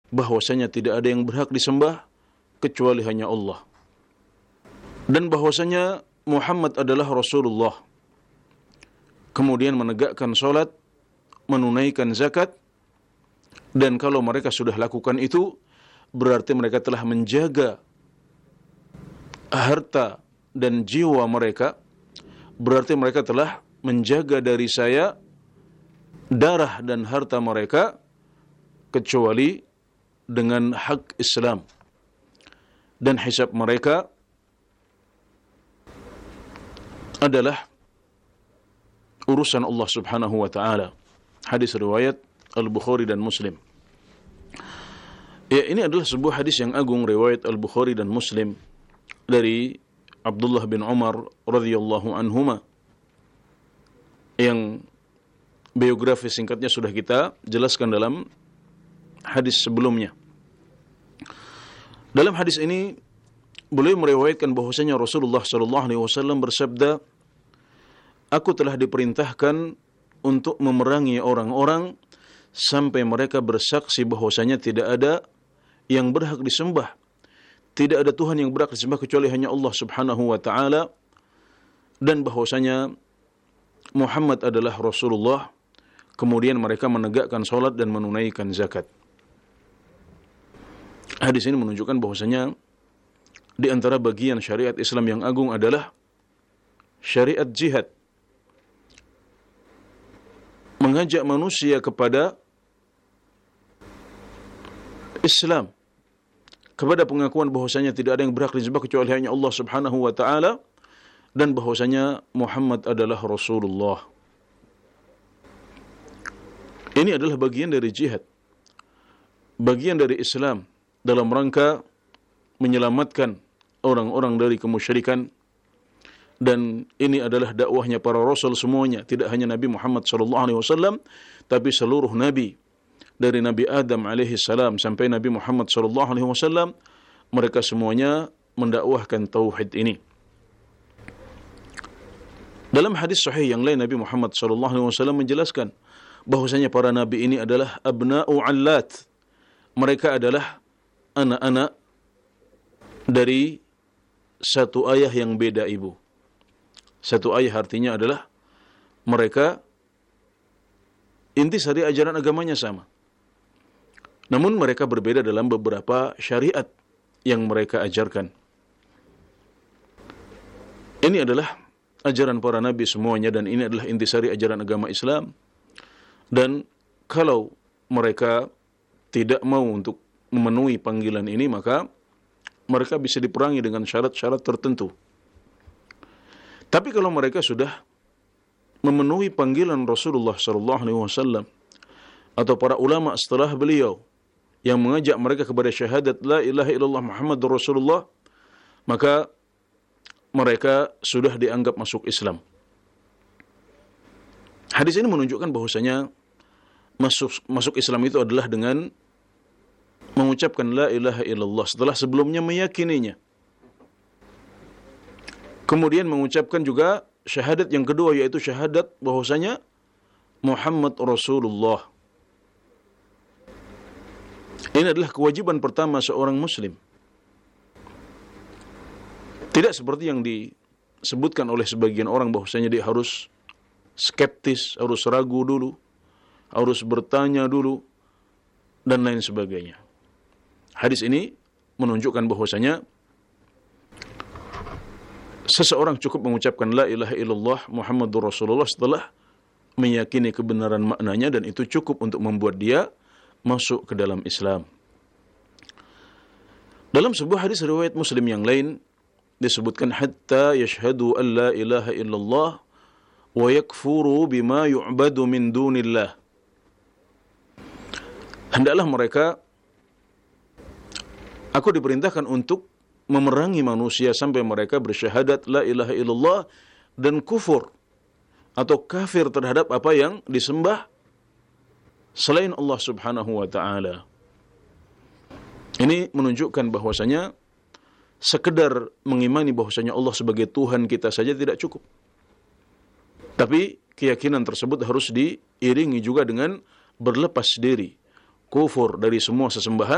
bahwasanya tidak ada yang berhak disembah kecuali hanya Allah, dan bahwasanya Muhammad adalah Rasulullah. Kemudian menegakkan salat, menunaikan zakat, dan kalau mereka sudah lakukan itu, berarti mereka telah menjaga harta dan jiwa mereka, berarti mereka telah menjaga dari saya darah dan harta mereka, kecuali dengan hak Islam, dan hisab mereka adalah urusan Allah Subhanahu wa taala. Hadis riwayat Al-Bukhari dan Muslim. Ya, ini adalah sebuah hadis yang agung riwayat Al-Bukhari dan Muslim dari Abdullah bin Umar radhiyallahu anhuma, yang biografi singkatnya sudah kita jelaskan dalam hadis sebelumnya. Dalam hadis ini beliau meriwayatkan bahwasanya Rasulullah sallallahu alaihi wasallam bersabda, "Aku telah diperintahkan untuk memerangi orang-orang sampai mereka bersaksi bahwasanya tidak ada yang berhak disembah, tidak ada Tuhan yang berhak disembah kecuali hanya Allah Subhanahu wa taala, dan bahwasanya Muhammad adalah Rasulullah." Kemudian mereka menegakkan salat dan menunaikan zakat. Hadis ini menunjukkan bahwasanya di antara bagian syariat Islam yang agung adalah syariat jihad, mengajak manusia kepada Islam, kepada pengakuan bahwasanya tidak ada yang berhak disembah kecuali hanya Allah Subhanahu wa taala, dan bahwasanya Muhammad adalah Rasulullah. Ini adalah bagian dari jihad, bagian dari Islam dalam rangka menyelamatkan orang-orang dari kemusyrikan, dan ini adalah dakwahnya para rasul semuanya, tidak hanya Nabi Muhammad SAW, tapi seluruh nabi dari Nabi Adam alaihi salam sampai Nabi Muhammad SAW, mereka semuanya mendakwahkan tauhid ini. Dalam hadis sahih yang lain, Nabi Muhammad SAW menjelaskan bahwasanya para nabi ini adalah abna'u allat, mereka adalah anak-anak dari satu ayah yang beda ibu. Satu ayah artinya adalah mereka intisari ajaran agamanya sama, namun mereka berbeda dalam beberapa syariat yang mereka ajarkan. Ini adalah ajaran para nabi semuanya, dan ini adalah intisari ajaran agama Islam. Dan kalau mereka tidak mau untuk memenuhi panggilan ini, maka mereka bisa diperangi dengan syarat-syarat tertentu. Tapi kalau mereka sudah memenuhi panggilan Rasulullah SAW atau para ulama setelah beliau yang mengajak mereka kepada syahadat la ilaha illallah Muhammadur Rasulullah, maka mereka sudah dianggap masuk Islam. Hadis ini menunjukkan bahwasanya masuk Islam itu adalah dengan mengucapkan la ilaha illallah setelah sebelumnya meyakininya. Kemudian mengucapkan juga syahadat yang kedua, yaitu syahadat bahwasanya Muhammad Rasulullah. Ini adalah kewajiban pertama seorang muslim. Tidak seperti yang disebutkan oleh sebagian orang bahwasanya dia harus skeptis, harus ragu dulu, harus bertanya dulu, dan lain sebagainya. Hadis ini menunjukkan bahwasanya seseorang cukup mengucapkan la ilaha illallah Muhammadur Rasulullah setelah meyakini kebenaran maknanya, dan itu cukup untuk membuat dia masuk ke dalam Islam. Dalam sebuah hadis riwayat Muslim yang lain disebutkan hatta yashhadu an la ilaha illallah wa yakfuru bima yu'badu min dunillah. Hendaklah mereka, aku diperintahkan untuk memerangi manusia sampai mereka bersyahadat la ilaha illallah dan kufur atau kafir terhadap apa yang disembah selain Allah Subhanahu wa taala. Ini menunjukkan bahwasanya sekedar mengimani bahwasanya Allah sebagai Tuhan kita saja tidak cukup. Tapi keyakinan tersebut harus diiringi juga dengan berlepas diri, kufur dari semua sesembahan